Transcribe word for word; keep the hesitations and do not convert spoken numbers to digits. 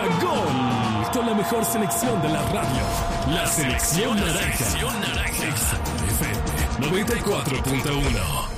Gol, con la mejor selección de la radio. La Selección Naranja. Exa F M noventa y cuatro punto uno.